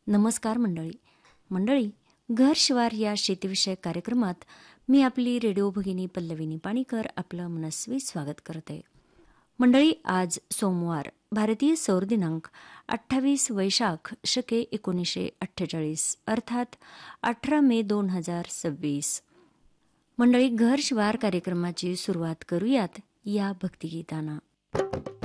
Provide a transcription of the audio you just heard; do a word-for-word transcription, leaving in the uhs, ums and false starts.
नमस्कार मंडळी. मंडळी, घर शिवार या शेतीविषयक कार्यक्रमात मी आपली रेडिओ भगिनी पल्लवी निपाणीकर आपलं मनस्वी स्वागत करते. मंडळी, आज सोमवार, भारतीय सौर दिनांक अठ्ठावीस वैशाख शके एकोणीसशे अठ्ठेचाळीस अर्थात अठरा मे दोन हजार सव्वीस. मंडळी, घर शिवार कार्यक्रमाची सुरुवात करूयात या भक्तिगीतानं.